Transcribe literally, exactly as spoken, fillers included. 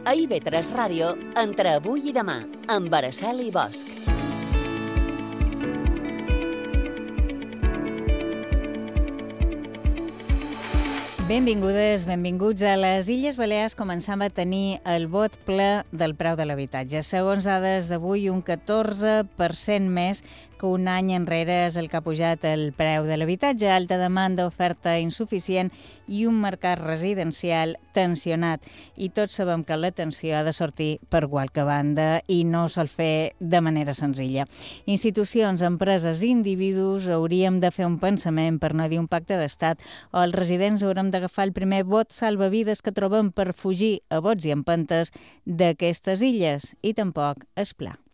A I V tres Ràdio, entre avui i demà, amb Araceli Bosch. Benvingudes, benvinguts a les Illes Balears. Començam a tenir el vot ple del preu de l'habitatge. Segons dades d'avui, un catorze per cent més que un any enrere és el que ha pujat el preu de l'habitatge. Alta demanda, oferta insuficient i un mercat residencial tensionat. I tots sabem que la tensió ha de sortir per qualque banda i no sol fer de manera senzilla. Institucions, empreses i individus hauríem de fer un pensament, per no dir un pacte d'estat, o els residents haurem d'agafar el primer bot salvavides que trobem per fugir a bots i empentes d'aquestes illes. I tampoc és pla.